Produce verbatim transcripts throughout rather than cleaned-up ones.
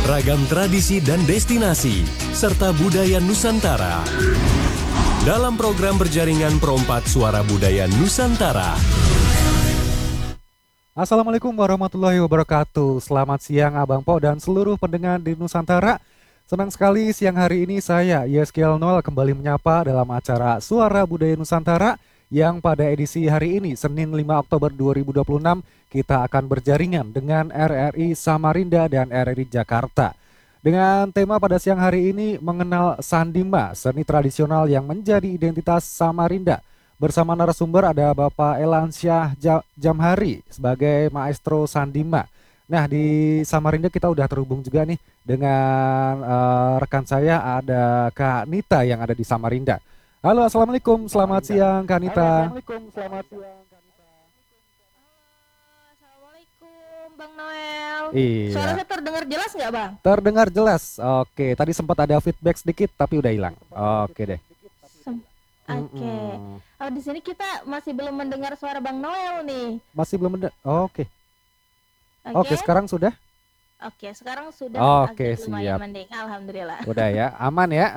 ragam tradisi dan destinasi, serta budaya Nusantara. Dalam program berjaringan Perompat Suara Budaya Nusantara. Assalamualaikum warahmatullahi wabarakatuh. Selamat siang Abang Po dan seluruh pendengar di Nusantara. Senang sekali siang hari ini saya, Yeskiel Noel, kembali menyapa dalam acara Suara Budaya Nusantara yang pada edisi hari ini, Senin lima Oktober dua ribu dua puluh enam, kita akan berjaringan dengan R R I Samarinda dan R R I Jakarta. Dengan tema pada siang hari ini mengenal Sandima, seni tradisional yang menjadi identitas Samarinda. Bersama narasumber ada Bapak Elansyah Jamhari sebagai maestro Sandima. Nah, di Samarinda kita udah terhubung juga nih dengan uh, rekan saya, ada Kak Nita yang ada di Samarinda. Halo, assalamualaikum, selamat siang Kak Nita. Halo, assalamualaikum, selamat siang Kak Nita. Assalamualaikum Bang Noel. Iya. Suaranya terdengar jelas nggak Bang? Terdengar jelas. Oke, tadi sempat ada feedback sedikit tapi udah hilang. Oke deh. Sem- Oke. Oh, di sini kita masih belum mendengar suara Bang Noel nih. Masih belum ada. Oke. Oke. Oke, sekarang sudah? Oke, sekarang sudah Oke, agak lumayan siap. mending. Alhamdulillah. Udah ya, aman ya.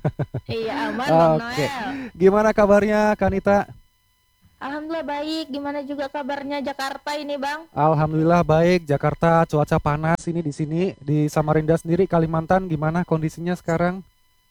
Iya, aman Bang Oke. Noel. Gimana kabarnya Kak Nita? Alhamdulillah baik. Gimana juga kabarnya Jakarta ini, Bang? Alhamdulillah baik. Jakarta cuaca panas ini di sini. Di Samarinda sendiri, Kalimantan gimana kondisinya sekarang?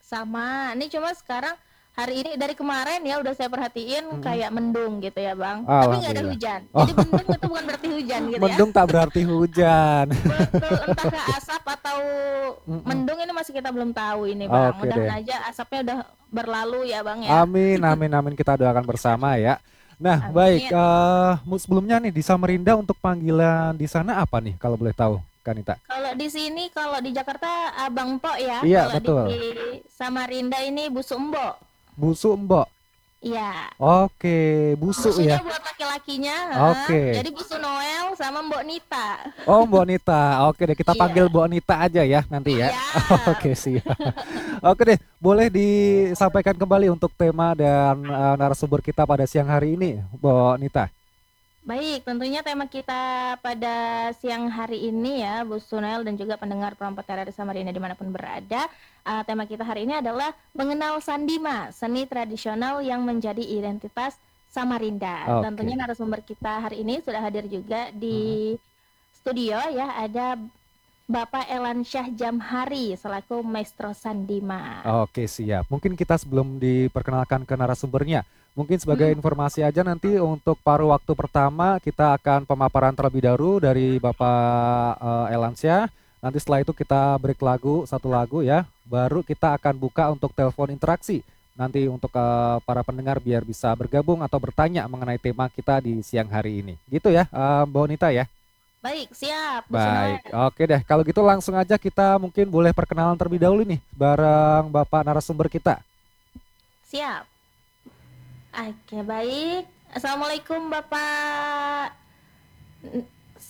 Sama. Ini cuma sekarang hari ini dari kemarin ya udah saya perhatiin Hmm. kayak mendung gitu ya Bang. Tapi nggak ada Alhamdulillah. hujan. Oh. Jadi mendung itu bukan berarti hujan gitu ya. Mendung tak berarti hujan. Betul, entah asap atau Mm-mm. mendung ini masih kita belum tahu ini Bang. Oke Mudah-mudahan deh. aja asapnya udah berlalu ya Bang ya. Amin, amin, amin. Kita doakan bersama ya. Nah, Amin. baik. eh, mu- sebelumnya nih di Samarinda untuk panggilan di sana apa nih kalau boleh tahu, Kanita? Kalau di sini, kalau di Jakarta Abang Po ya. Iya, Kalau betul. di Samarinda ini Busuk Mbok. Busuk Mbok. Iya. Oke, busuk Busuknya ya. buat laki-lakinya. Oke. ha. Jadi Busuk Noel sama Mbok Nita. Oh, Mbok Nita. Oke deh, kita Iya. panggil Mbok Nita aja ya nanti ya. Iya. Oke, siap. Oke deh, boleh disampaikan kembali untuk tema dan eh, narasumber kita pada siang hari ini, Mbok Nita. Baik, tentunya tema kita pada siang hari ini ya, Bu Sunel dan juga pendengar Perompat R R I Samarinda dimanapun berada. uh, Tema kita hari ini adalah mengenal Sandima, seni tradisional yang menjadi identitas Samarinda. Oke. Tentunya narasumber kita hari ini sudah hadir juga di studio ya, ada Bapak Elansyah Jamhari selaku Maestro Sandima. Oke, siap. Mungkin kita sebelum diperkenalkan ke narasumbernya, mungkin sebagai Hmm. informasi aja nanti untuk paruh waktu pertama kita akan pemaparan terlebih dahulu dari Bapak eh, Elansyah. Nanti setelah itu kita break lagu, satu lagu ya. Baru kita akan buka untuk telepon interaksi. Nanti untuk eh, para pendengar biar bisa bergabung atau bertanya mengenai tema kita di siang hari ini. Gitu ya, eh, Mbak Nita ya. Baik, siap Bu Baik, Sunel. oke deh. Kalau gitu langsung aja kita mungkin boleh perkenalan terlebih dahulu nih bareng Bapak narasumber kita. Siap. Oke, baik. Assalamualaikum Bapak. N-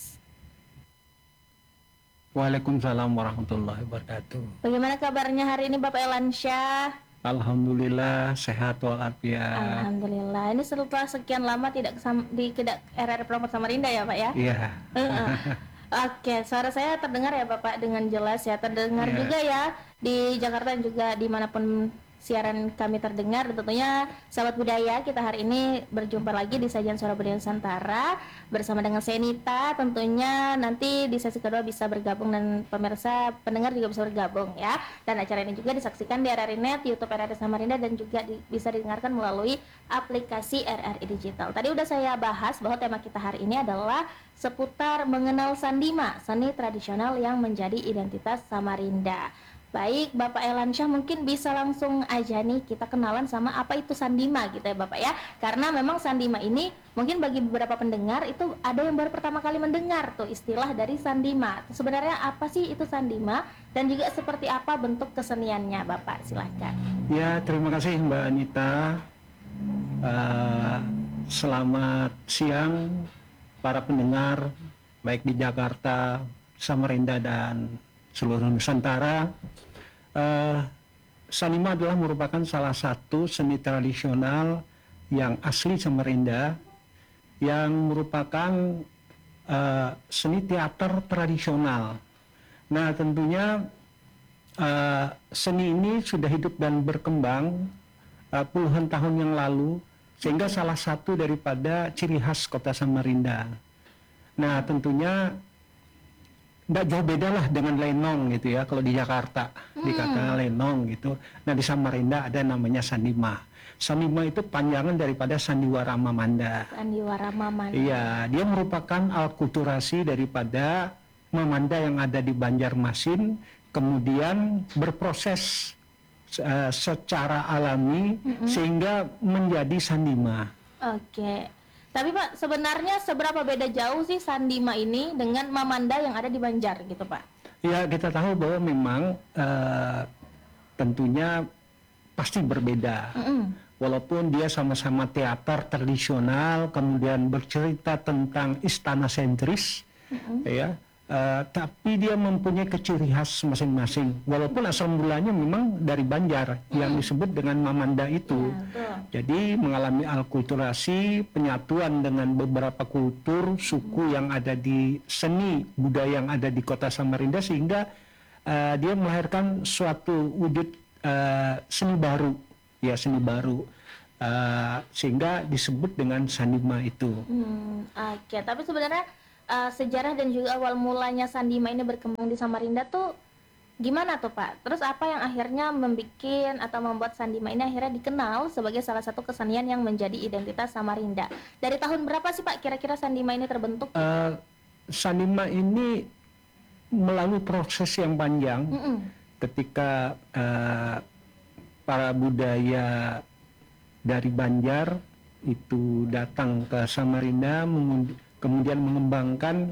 Waalaikumsalam warahmatullahi wabarakatuh. Bagaimana kabarnya hari ini Bapak Elansyah? Alhamdulillah sehat walafiat. Alhamdulillah. Ini setelah sekian lama tidak kesam- di tidak R R I Perompat Samarinda ya Pak ya? Iya. Heeh. Oke, suara saya terdengar ya Bapak dengan jelas ya. Terdengar Iya. juga ya di Jakarta dan juga dimanapun siaran kami terdengar. Dan tentunya sahabat budaya, kita hari ini berjumpa lagi di sajian Suara Budaya Nusantara bersama dengan Senita. Tentunya nanti di sesi kedua bisa bergabung dan pemirsa pendengar juga bisa bergabung ya. Dan acara ini juga disaksikan di R R I Net, YouTube R R I Samarinda dan juga di- bisa didengarkan melalui aplikasi R R I Digital. Tadi udah saya bahas bahwa tema kita hari ini adalah seputar mengenal Sandima, seni tradisional yang menjadi identitas Samarinda. Baik, Bapak Elansyah mungkin bisa langsung aja nih kita kenalan sama apa itu Sandima gitu ya Bapak ya. Karena memang Sandima ini mungkin bagi beberapa pendengar itu ada yang baru pertama kali mendengar tuh istilah dari Sandima. Sebenarnya apa sih itu Sandima dan juga seperti apa bentuk keseniannya Bapak? Silahkan. Ya, terima kasih Mbak Anita. Eh, selamat siang para pendengar baik di Jakarta, Samarinda dan seluruh Nusantara. Eh, Sandima adalah merupakan salah satu seni tradisional yang asli Samarinda, yang merupakan eh, seni teater tradisional Nah, tentunya uh, seni ini sudah hidup dan berkembang uh, puluhan tahun yang lalu, sehingga salah satu daripada ciri khas kota Samarinda. Nah, tentunya nggak jauh beda lah dengan lenong gitu ya. Kalau di Jakarta hmm. dikatakan lenong gitu. Nah, di Samarinda ada namanya sandima. Sandima itu panjangan daripada sandiwara Mamanda. Sandiwara Mamanda. Iya, dia merupakan alkulturasi daripada Mamanda yang ada di Banjarmasin, kemudian berproses uh, secara alami mm-hmm. sehingga menjadi sandima. Oke. Tapi Pak, sebenarnya seberapa beda jauh sih sandima ini dengan Mamanda yang ada di Banjar gitu Pak? Ya, kita tahu bahwa memang uh, tentunya pasti berbeda. Mm-hmm. Walaupun dia sama-sama teater tradisional, kemudian bercerita tentang istana sentris, mm-hmm. ya. Uh, tapi dia mempunyai keciri khas masing-masing. Walaupun asal mulanya memang dari Banjar hmm. yang disebut dengan Mamanda itu. Ya, jadi mengalami alkulturasi, penyatuan dengan beberapa kultur, suku hmm. yang ada di seni budaya yang ada di kota Samarinda, sehingga uh, dia melahirkan suatu wujud uh, seni baru, ya seni baru. Uh, sehingga disebut dengan sandima itu. Hmm, Oke, okay. Tapi sebenarnya Uh, sejarah dan juga awal mulanya sandima ini berkembang di Samarinda tuh gimana tuh Pak? Terus apa yang akhirnya membuat atau membuat sandima ini akhirnya dikenal sebagai salah satu kesenian yang menjadi identitas Samarinda? Dari tahun berapa sih Pak kira-kira sandima ini terbentuk? Uh, sandima ini melalui proses yang panjang. Mm-mm. Ketika uh, para budaya dari Banjar itu datang ke Samarinda, mengundi kemudian mengembangkan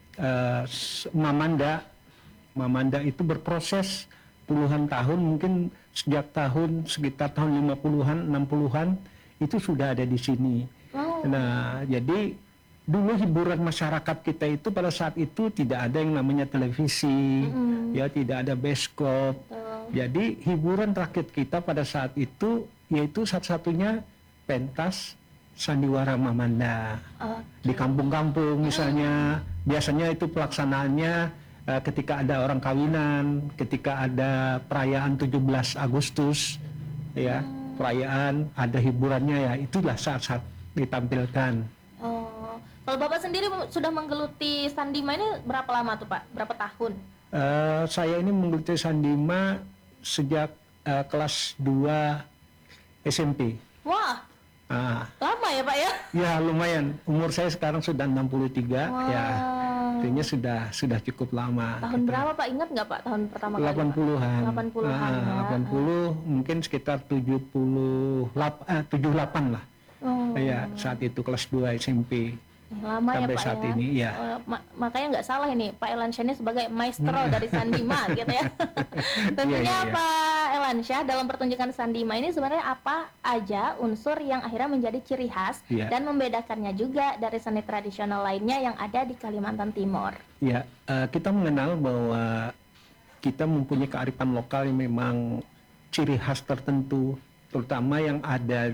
uh, Mamanda. Mamanda itu berproses puluhan tahun, mungkin sejak tahun sekitar tahun lima puluhan, enam puluhan itu sudah ada di sini. Oh. Nah, jadi dulu hiburan masyarakat kita itu pada saat itu tidak ada yang namanya televisi, mm-hmm. ya tidak ada bioskop. Oh. Jadi hiburan rakyat kita pada saat itu yaitu satu-satunya pentas sandiwara Mamanda. Okay. Di kampung-kampung misalnya, hmm. biasanya itu pelaksanaannya uh, ketika ada orang kawinan, ketika ada perayaan tujuh belas Agustus, ya, hmm. perayaan ada hiburannya, ya itulah saat-saat ditampilkan. Oh, kalau Bapak sendiri sudah menggeluti sandima ini berapa lama tuh Pak? Berapa tahun? Uh, saya ini menggeluti sandima sejak uh, kelas dua S M P. Wah. Ah. Lama ya Pak ya? Ya lumayan, umur saya sekarang sudah enam puluh tiga. Wow. Ya artinya sudah sudah cukup lama. Tahun gitu. Berapa Pak, ingat nggak Pak tahun pertama kali? delapan puluhan. delapan puluhan ah, ya. delapan puluh mungkin sekitar tujuh puluh delapan, eh, tujuh puluh delapan lah. Oh. Ya saat itu kelas dua S M P. Lama sampai ya Pak saat ya. ini ya. Uh, ma makanya nggak salah ini Pak Elansyah ini sebagai maestro dari sandima gitu ya. Tentunya yeah, yeah, yeah. Pak Elansyah dalam pertunjukan sandima ini sebenarnya apa aja unsur yang akhirnya menjadi ciri khas yeah. dan membedakannya juga dari seni tradisional lainnya yang ada di Kalimantan Timur. Ya, yeah, uh, kita mengenal bahwa kita mempunyai kearifan lokal yang memang ciri khas tertentu, terutama yang ada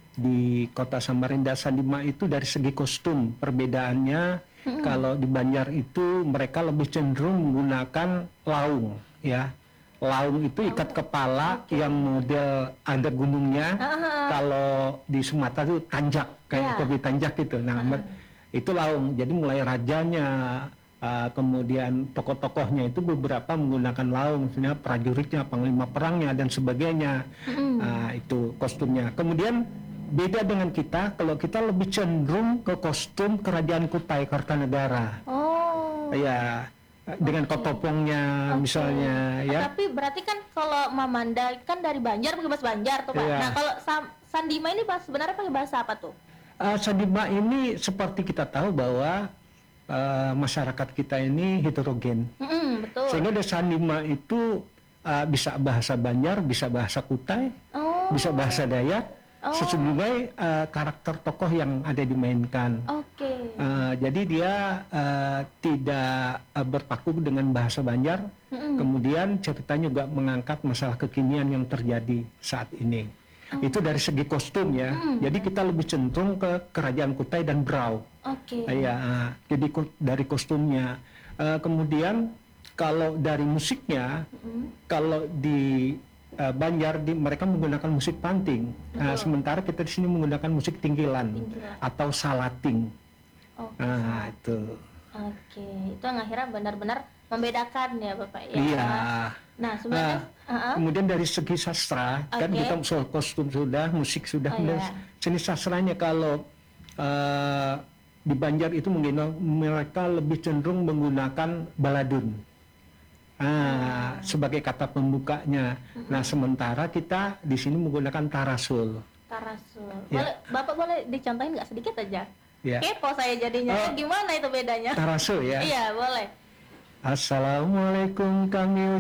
di kota Samarinda. Sandima itu dari segi kostum perbedaannya, hmm. kalau di Banjar itu mereka lebih cenderung menggunakan laung, ya. Laung itu ikat kepala okay. yang model ada gunungnya. Uh-huh. Kalau di Sumatera itu tanjak, kayak yeah. kopi tanjak gitu. Nah, uh-huh. itu laung. Jadi mulai rajanya, uh, kemudian tokoh-tokohnya itu beberapa menggunakan laung, misalnya prajuritnya, panglima perangnya dan sebagainya. Uh-huh. Uh, itu kostumnya. Kemudian beda dengan kita, kalau kita lebih cenderung ke kostum Kerajaan Kutai Kartanegara. Oh. Ya, dengan okay. ketopongnya okay. misalnya. Ya. Tapi berarti kan kalau Mamanda kan dari Banjar, pakai bahasa Banjar tuh Pak. Yeah. Nah kalau sandima ini Pak sebenarnya pakai bahasa apa tuh? Uh, sandima ini seperti kita tahu bahwa uh, masyarakat kita ini heterogen. Mm-hmm, betul. Sehingga dari sandima itu uh, bisa bahasa Banjar, bisa bahasa Kutai, oh. bisa bahasa Dayak. Oh. Sesuai uh, karakter tokoh yang ada dimainkan. Oke. Okay. Uh, jadi dia uh, tidak uh, berpaku dengan bahasa Banjar. Mm-hmm. Kemudian ceritanya juga mengangkat masalah kekinian yang terjadi saat ini. Oh. Itu dari segi kostum ya. Mm. Jadi kita lebih cenderung ke Kerajaan Kutai dan Brau. Oke. Okay. Uh, ya, uh, jadi dari kostumnya. Uh, kemudian kalau dari musiknya, mm-hmm. kalau di uh, Banjar di, mereka menggunakan musik panting. Nah, sementara kita di sini menggunakan musik tinggilan, tinggilan. atau salating. Okay. Nah, itu. Oke, okay. Itu yang akhirnya benar-benar membedakan ya Bapak ya. Iya. Nah, sebenarnya nah, uh-huh. kemudian dari segi sastra, okay. kan kita soal kostum sudah, musik sudah, oh, iya. jenis sastranya kalau uh, di Banjar itu mungkin mereka lebih cenderung menggunakan baladun. Ah, hmm. sebagai kata pembukanya. Hmm. Nah, sementara kita di sini menggunakan tarasul. Tarasul. Boleh, ya. Bapak boleh dicontohin nggak sedikit aja? Ya. Kepo saya jadinya. Oh, gimana itu bedanya? Tarasul ya. Iya, boleh. Assalamualaikum kami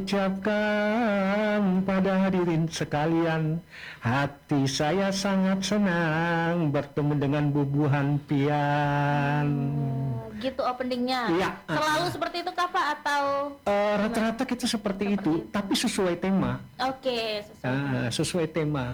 ucapkan pada hadirin sekalian. Hati saya sangat senang bertemu dengan bubuhan pian. Hmm, gitu openingnya. Iya. Selalu uh, seperti itu kah Pak atau? Uh, rata-rata kita seperti, seperti itu, itu, tapi sesuai tema. Oke. Okay, sesuai. Uh, sesuai tema.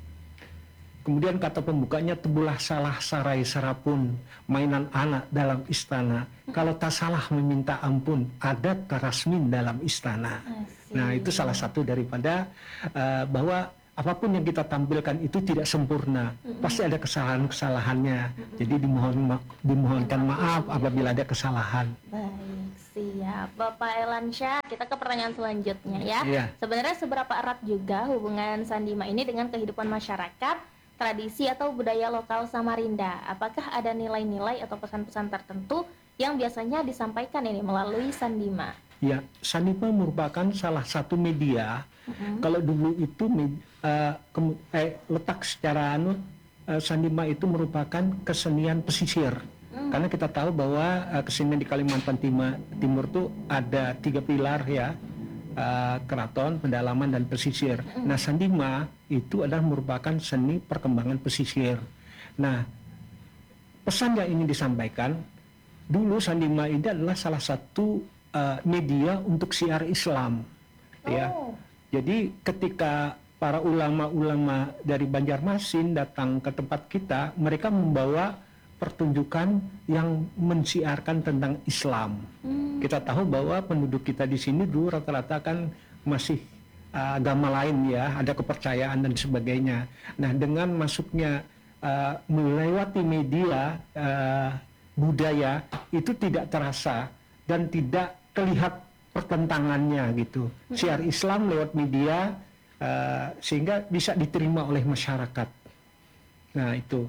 Kemudian kata pembukanya, tebulah salah sarai serapun, mainan anak dalam istana. Kalau tak salah meminta ampun, ada tarasmin dalam istana. Asyik. Nah, itu salah satu daripada uh, bahwa apapun yang kita tampilkan itu tidak sempurna. Mm-hmm. Pasti ada kesalahan-kesalahannya. Mm-hmm. Jadi dimohon ma- dimohonkan maaf apabila ada kesalahan. Baik, siap. Bapak Elansyah, kita ke pertanyaan selanjutnya ya. Yeah. Sebenarnya seberapa erat juga hubungan Sandima ini dengan kehidupan masyarakat, tradisi atau budaya lokal Samarinda? Apakah ada nilai-nilai atau pesan-pesan tertentu yang biasanya disampaikan ini melalui Sandima? Ya, Sandima merupakan salah satu media. Mm-hmm. Kalau dulu itu uh, ke, eh, letak secara anu, uh, Sandima itu merupakan kesenian pesisir. Mm. Karena kita tahu bahwa uh, kesenian di Kalimantan Timur, Timur itu ada tiga pilar ya. Uh, keraton, pedalaman, dan pesisir. Mm. Nah, Sandima itu adalah merupakan seni perkembangan pesisir. Nah, pesan yang ingin disampaikan, dulu Sandima ini adalah salah satu uh, media untuk siar Islam. Oh. Ya. Jadi ketika para ulama-ulama dari Banjarmasin datang ke tempat kita, mereka membawa pertunjukan yang mensiarkan tentang Islam. Hmm. Kita tahu bahwa penduduk kita di sini dulu rata-rata kan masih uh, agama lain ya, ada kepercayaan dan sebagainya. Nah, dengan masuknya uh, melewati media uh, budaya itu tidak terasa dan tidak terlihat pertentangannya gitu. Hmm. Siar Islam lewat media uh, sehingga bisa diterima oleh masyarakat. Nah, itu.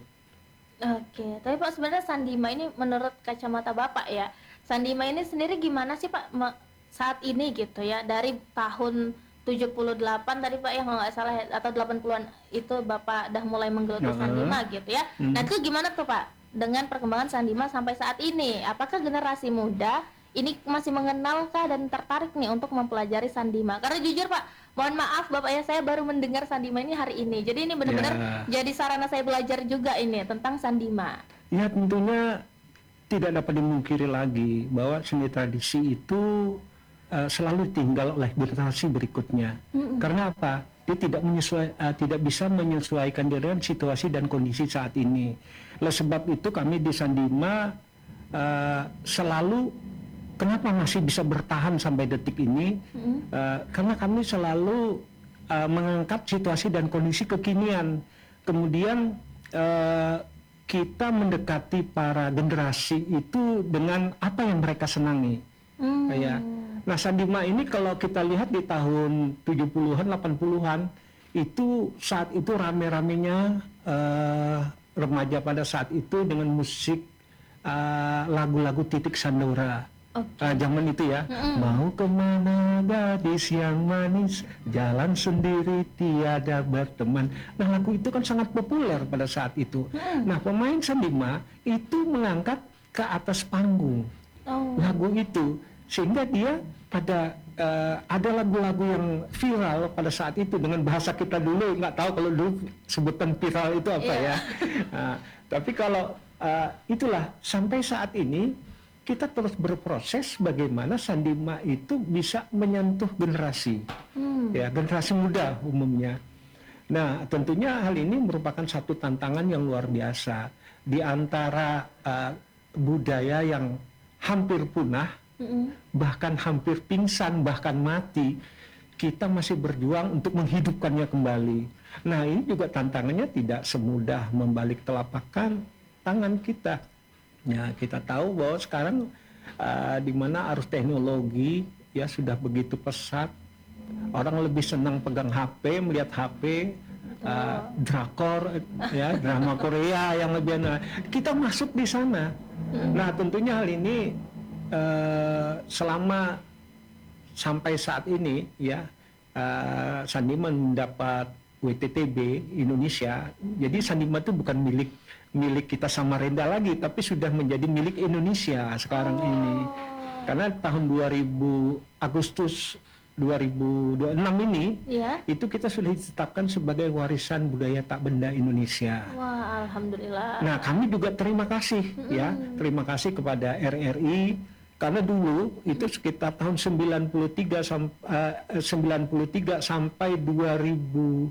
Oke, tapi Pak sebenarnya Sandima ini menurut kacamata Bapak ya, Sandima ini sendiri gimana sih Pak saat ini gitu ya, dari tahun tujuh puluh delapan tadi Pak ya kalau nggak salah atau delapan puluhan itu Bapak dah mulai menggeluti uh-huh. Sandima gitu ya. Hmm. Nah itu gimana tuh Pak dengan perkembangan Sandima sampai saat ini? Apakah generasi muda ini masih mengenalkah dan tertarik nih untuk mempelajari Sandima? Karena jujur Pak, mohon maaf Bapak ya, saya baru mendengar Sandima ini hari ini. Jadi ini benar-benar ya. Jadi sarana saya belajar juga ini tentang Sandima. Ya tentunya tidak dapat dimungkiri lagi bahwa seni tradisi itu uh, selalu tinggal oleh generasi berikutnya. Mm-mm. Karena apa? Dia tidak menyesuai, uh, tidak bisa menyesuaikan dengan situasi dan kondisi saat ini. Oleh sebab itu kami di Sandima uh, selalu kenapa masih bisa bertahan sampai detik ini? Mm-hmm. Uh, karena kami selalu uh, mengangkat situasi dan kondisi kekinian. Kemudian uh, kita mendekati para generasi itu dengan apa yang mereka senangi. Mm. Ya. Nah, Sandima ini kalau kita lihat di tahun tujuh puluhan, delapan puluhan itu saat itu rame-ramenya uh, remaja pada saat itu dengan musik uh, lagu-lagu Titik Sandora. Okay. Uh, zaman itu ya, mm-hmm. mau kemana gadis yang manis, jalan sendiri tiada berteman. Nah lagu itu kan sangat populer pada saat itu. Mm-hmm. Nah pemain Sandima itu mengangkat ke atas panggung oh. lagu itu, sehingga dia pada uh, ada lagu-lagu yang viral pada saat itu dengan bahasa kita dulu, nggak tahu kalau dulu sebutan viral itu apa yeah. ya. Nah, tapi kalau uh, itulah sampai saat ini kita terus berproses bagaimana Sandima itu bisa menyentuh generasi, hmm. ya generasi muda umumnya. Nah, tentunya hal ini merupakan satu tantangan yang luar biasa di antara uh, budaya yang hampir punah Mm-mm. bahkan hampir pingsan, bahkan mati, kita masih berjuang untuk menghidupkannya kembali. Nah, ini juga tantangannya tidak semudah membalik telapak tangan kita. Ya, kita tahu bahwa sekarang uh, di mana arus teknologi ya sudah begitu pesat, orang lebih senang pegang H P, melihat H P, uh, drakor, ya drama Korea yang lebih. Nah, kita masuk di sana. Nah, tentunya hal ini uh, selama sampai saat ini ya uh, Sandima mendapat W T T B Indonesia. Jadi Sandima itu bukan milik milik kita Samarinda lagi, tapi sudah menjadi milik Indonesia sekarang oh. ini. Karena tahun dua ribu Agustus dua ribu dua puluh enam ini ya. Itu kita sudah ditetapkan sebagai warisan budaya tak benda Indonesia. Wah, alhamdulillah. Nah, kami juga terima kasih mm-hmm. ya, terima kasih kepada R R I. Karena dulu itu sekitar tahun sembilan puluh tiga sampai dua ribu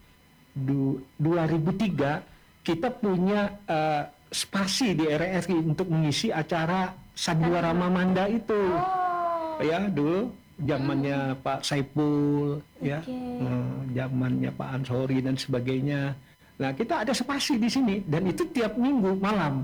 tiga kita punya uh, spasi di R R I untuk mengisi acara Sandiwara Mamanda itu. Oh. Ya, dulu zamannya hmm. Pak Saipul okay. ya, uh, zamannya Pak Ansori dan sebagainya. Nah, kita ada spasi di sini dan itu tiap minggu malam.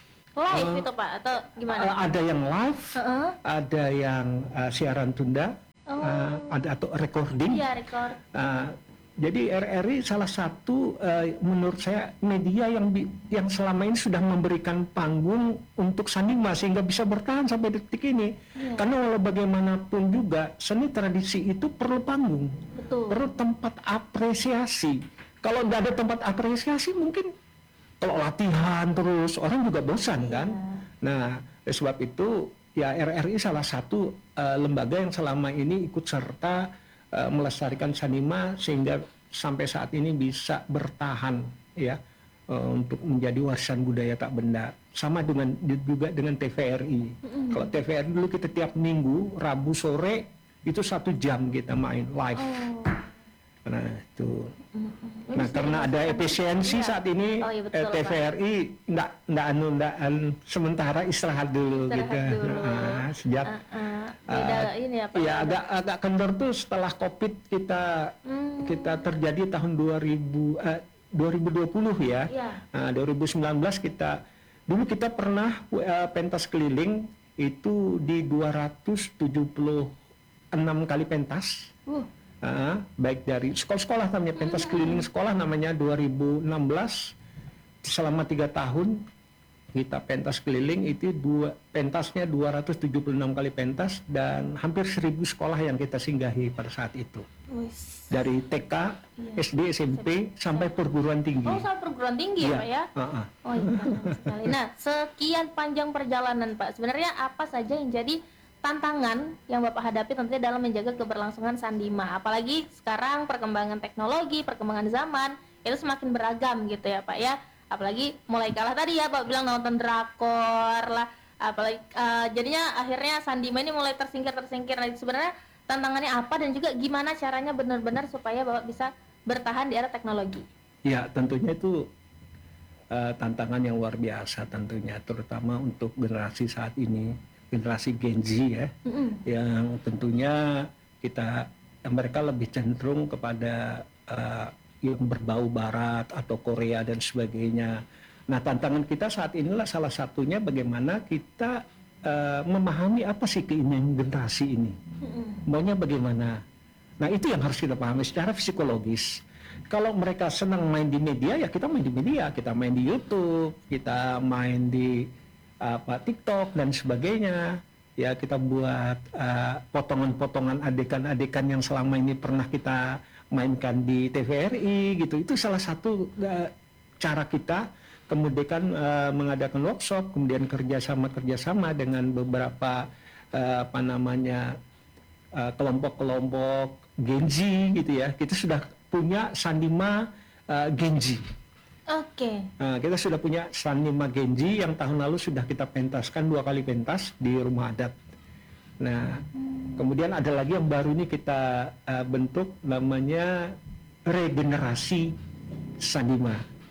Live uh, uh, itu Pak atau gimana? Uh, ada yang live, uh-uh. ada yang uh, siaran tunda, oh. uh, ada atau recording. Iya, record. Uh, jadi R R I salah satu uh, menurut saya media yang bi- yang selama ini sudah memberikan panggung untuk Sandima sehingga bisa bertahan sampai detik ini. Yeah. Karena walau bagaimanapun juga seni tradisi itu perlu panggung, betul. Perlu tempat apresiasi. Kalau nggak ada tempat apresiasi mungkin kalau latihan terus orang juga bosan kan. Nah, oleh sebab itu ya R R I salah satu uh, lembaga yang selama ini ikut serta uh, melestarikan Sandima sehingga sampai saat ini bisa bertahan ya uh, untuk menjadi warisan budaya tak benda. Sama dengan juga dengan T V R I. Mm-hmm. Kalau T V R I dulu kita tiap minggu Rabu sore itu satu jam kita main live. Oh. Nah itu, mm-hmm. nah karena ada efisiensi ya. Saat ini oh, iya, betul, T V R I nggak nggak anu nggak sementara istirahat dulu istirahat gitu. Dulu. Nah, sejak uh, uh, beda uh, ini apa? Ya agak agak kendor tuh setelah COVID kita hmm. kita terjadi tahun dua ribu uh, dua ribu dua puluh ya. Yeah. Nah, dua ribu sembilan belas kita dulu kita pernah uh, pentas keliling itu di dua ratus tujuh puluh enam kali pentas. Uh. Uh, baik dari sekolah-sekolah namanya pentas keliling sekolah namanya dua ribu enam belas selama tiga tahun kita pentas keliling itu dua pentasnya dua ratus tujuh puluh enam kali pentas dan hampir seribu sekolah yang kita singgahi pada saat itu. Uish. Dari T K, iya. S D, S M P iya. sampai perguruan tinggi. Oh, sampai perguruan tinggi ya, Pak ya? Uh-uh. Oh iya, sekali. Nah, sekian panjang perjalanan Pak. Sebenarnya apa saja yang jadi tantangan yang Bapak hadapi tentunya dalam menjaga keberlangsungan Sandima, apalagi sekarang perkembangan teknologi, perkembangan zaman itu semakin beragam gitu ya Pak ya, apalagi mulai kalah tadi ya Pak bilang nonton drakor lah, apalagi uh, jadinya akhirnya Sandima ini mulai tersingkir-tersingkir. Nah, sebenarnya tantangannya apa dan juga gimana caranya benar-benar supaya Bapak bisa bertahan di era teknologi? Ya tentunya itu uh, tantangan yang luar biasa tentunya, terutama untuk generasi saat ini. Generasi Gen Z ya, mm-hmm. yang tentunya kita mereka lebih cenderung kepada uh, yang berbau Barat atau Korea dan sebagainya. Nah tantangan kita saat inilah salah satunya bagaimana kita uh, memahami apa sih keinginan generasi ini, mm-hmm. maunya bagaimana. Nah itu yang harus kita pahami secara psikologis. Kalau mereka senang main di media ya kita main di media, kita main di YouTube, kita main di apa TikTok dan sebagainya ya, kita buat uh, potongan-potongan adegan-adegan yang selama ini pernah kita mainkan di T V R I gitu. Itu salah satu uh, cara kita kemudian uh, mengadakan workshop, kemudian kerjasama-kerjasama dengan beberapa uh, apa namanya uh, kelompok-kelompok Gen Z gitu ya. Kita sudah punya Sandima uh, Gen Z. Oke. Okay. Nah, kita sudah punya Sandima Gen Z yang tahun lalu sudah kita pentaskan dua kali pentas di rumah adat. Nah, hmm. kemudian ada lagi yang baru ini kita uh, bentuk namanya regenerasi Sandima.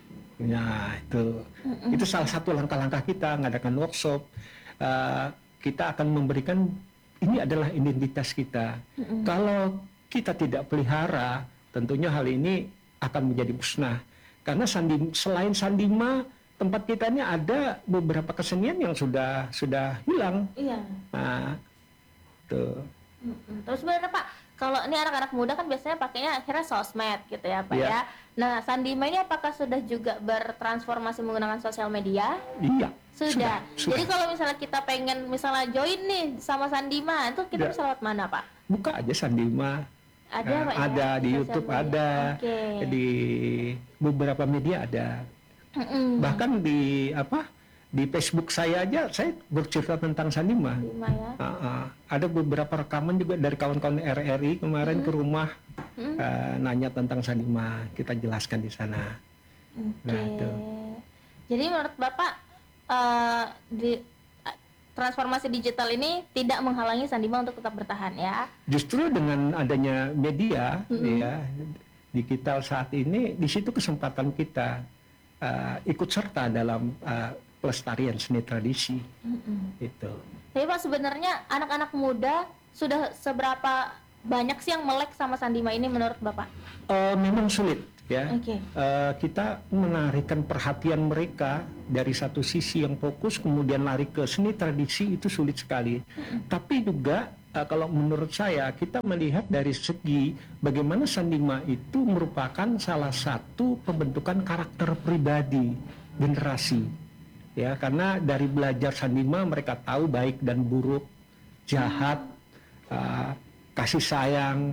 Nah, itu mm-mm. itu salah satu langkah-langkah kita mengadakan workshop. Uh, kita akan memberikan ini adalah identitas kita. Mm-hmm. Kalau kita tidak pelihara, tentunya hal ini akan menjadi musnah. Karena sandi, selain sandima, tempat kita ini ada beberapa kesenian yang sudah sudah hilang. Iya. Nah, tuh. Mm-mm. Terus sebenarnya Pak, kalau ini anak-anak muda kan biasanya pakainya akhirnya sosmed gitu ya Pak Iya. ya. Nah, Sandima ini apakah sudah juga bertransformasi menggunakan sosial media? Iya. Sudah. Sudah. Jadi kalau misalnya kita pengen misalnya join nih sama Sandima, itu kita Ya. bisa lewat mana Pak? Buka aja Sandima. Ada Nah, Pak ya? ada di sosial YouTube media. ada, Oke. di beberapa media ada. Mm-mm. Bahkan di apa? Di Facebook saya aja saya bercerita tentang Sandima. Sandima ya. Uh, uh, ada beberapa rekaman juga dari kawan-kawan R R I kemarin Mm-hmm. ke rumah Mm-hmm. uh, nanya tentang Sandima, kita jelaskan di sana. Oke. Nah, itu. Jadi menurut Bapak eh, di eh, transformasi digital ini tidak menghalangi Sandima untuk tetap bertahan ya? Justru dengan adanya media Mm-hmm. ya digital saat ini, di situ kesempatan kita uh, ikut serta dalam uh, pelestarian seni tradisi. Mm-mm. Itu. Tapi Pak sebenarnya anak-anak muda sudah seberapa banyak sih yang melek sama Sandima ini menurut Bapak? Uh, memang sulit ya. Oke. Uh, kita menarikkan perhatian mereka dari satu sisi yang fokus kemudian lari ke seni tradisi itu sulit sekali. Mm-hmm. Tapi juga uh, kalau menurut saya kita melihat dari segi bagaimana Sandima itu merupakan salah satu pembentukan karakter pribadi generasi. Ya, karena dari belajar Sandima mereka tahu baik dan buruk, jahat, uh, kasih sayang,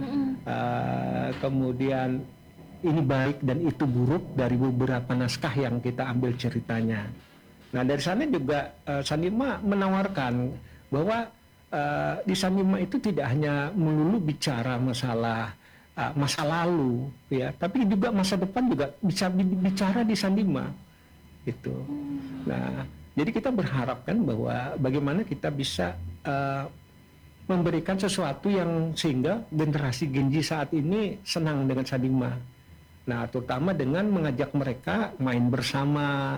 uh, kemudian ini baik dan itu buruk dari beberapa naskah yang kita ambil ceritanya. Nah dari sana juga uh, Sandima menawarkan bahwa uh, di Sandima itu tidak hanya melulu bicara masalah uh, masa lalu, ya, tapi juga masa depan juga bisa bicara di Sandima. Gitu. Nah, jadi kita berharapkan bahwa bagaimana kita bisa uh, memberikan sesuatu yang sehingga generasi Gen Z saat ini senang dengan Sandima. Nah, terutama dengan mengajak mereka main bersama,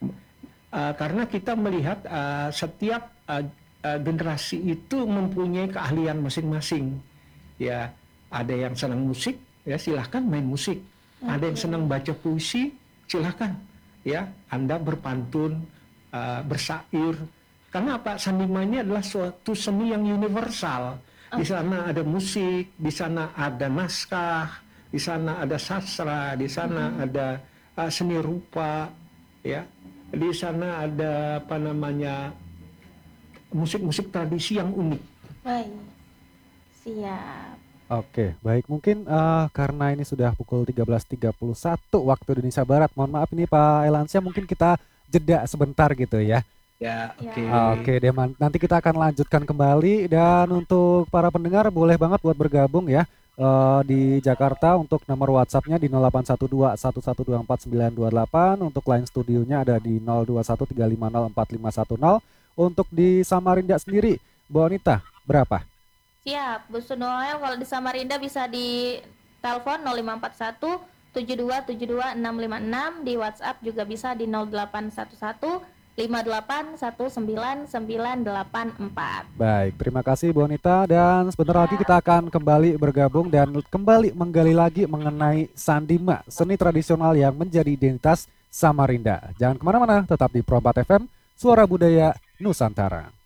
uh, karena kita melihat uh, setiap uh, uh, generasi itu mempunyai keahlian masing-masing. Ya, ada yang senang musik, ya silahkan main musik. Okay. Ada yang senang baca puisi, silahkan. Ya, Anda berpantun, uh, bersair. Karena apa? Sandima ini adalah suatu seni yang universal. Di sana ada musik, di sana ada naskah, di sana ada sastra, di sana mm-hmm. ada uh, seni rupa, ya. Di sana ada apa namanya musik-musik tradisi yang unik. Baik, siap. Oke, baik. Mungkin uh, karena ini sudah pukul tiga belas tiga puluh satu waktu Indonesia Barat. Mohon maaf ini Pak Elansia, mungkin kita jeda sebentar gitu ya. Ya, oke. Okay. Oke, deh, nanti kita akan lanjutkan kembali. Dan untuk para pendengar boleh banget buat bergabung ya uh, di Jakarta untuk nomor WhatsApp-nya di nol delapan satu dua satu satu dua empat sembilan dua delapan. Untuk line studionya ada di nol dua satu tiga lima nol empat lima satu nol. Untuk di Samarinda sendiri, Bu Anita, berapa? Siap, Bu Sunoel kalau di Samarinda bisa di telepon nol lima empat satu tujuh dua tujuh dua enam lima enam, di WhatsApp juga bisa di nol delapan satu satu lima delapan satu sembilan sembilan delapan empat. Baik, terima kasih Bu Anita, dan sebentar lagi kita akan kembali bergabung dan kembali menggali lagi mengenai Sandima, seni tradisional yang menjadi identitas Samarinda. Jangan kemana-mana, tetap di Pro empat F M, Suara Budaya Nusantara.